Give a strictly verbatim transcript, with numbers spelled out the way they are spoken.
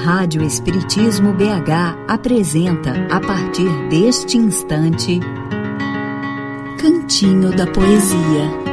Rádio Espiritismo B H apresenta, a partir deste instante, Cantinho da Poesia.